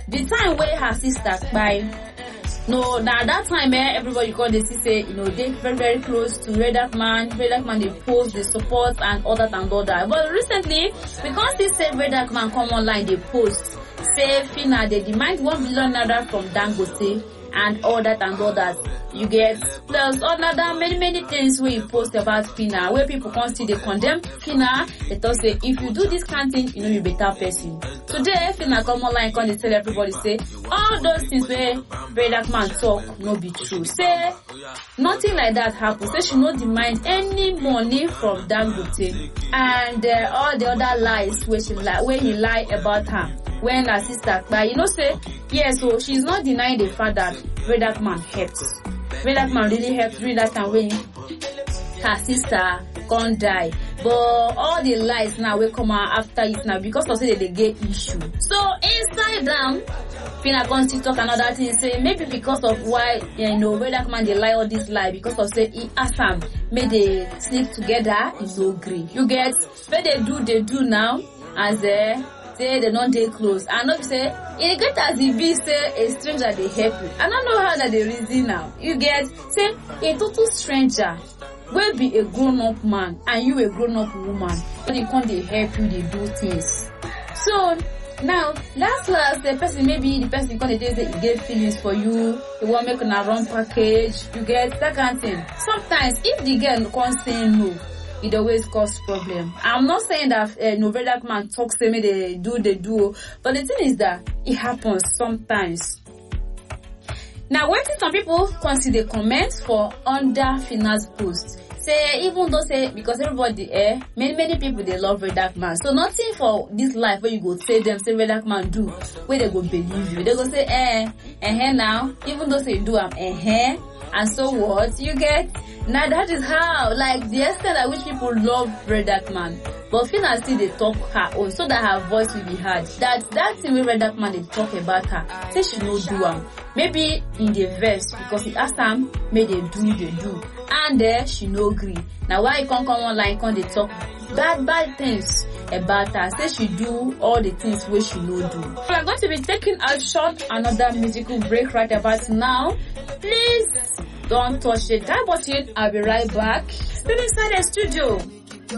the time where her sister by no, now that time everybody called the say, they very, very close to Red Dark Man. Red Dark Man, they post, they support and all that and all that. But recently, because they say Red Dark Man come online, they post, say Phyna, they demand 1 billion naira from Dangote and all that and all that. You get plus other many things where you post about Phyna, where people constantly they condemn Phyna. They talk say if you do this kind of thing, you better person. Today Phyna come online, come they tell everybody say all those things where Red Dark Man talk no be true. Say nothing like that happen. Say she no demand any money from Dangote and all the other lies where he lie about her. When her sister, but say yes, so she's not denying the fact that Red Dark Man helps. Red Dark Man really helped during that time when her sister can't die. But all the lies now will come out after it now because of say they get issue. So inside them, Phyna comes to talk another thing, say maybe because of why Red Dark Man they lie all this lie because of say he asked them may they sleep together, he no agree. You get where they do now as say they don't dey close. And not say it get as if be say a stranger they help you. I don't know how that they reason now. You get say a total stranger will be a grown up man and you a grown up woman. When they come they help you, they do things. So now last the person maybe the person come they say he get feelings for you, he want make a run package, you get that kind of thing. Sometimes if the girl can't say no, it always cause problem. I'm not saying that Red Dark Man talks say me they do, but the thing is that it happens sometimes. Now, when some people consider comments for under Phyna's post, say even though say because everybody many people they love Red Dark Man, so nothing for this life where you go say them say Red Dark Man do where they go believe you. They go say now even though say you do and so what you get. Now that is how, like the extent at which people love Red Dark Man. But Phyna still they talk her own so that her voice will be heard. That thing with Red Dark Man they talk about her. Say she no do maybe in the verse because he asked them, may they do. And she no agree. Now why you can't come online, can't they talk bad things about her? Say she do all the things where she no do. We are going to be taking a short another musical break right about now. Please don't touch it. That button. I'll be right back. Still inside the studio.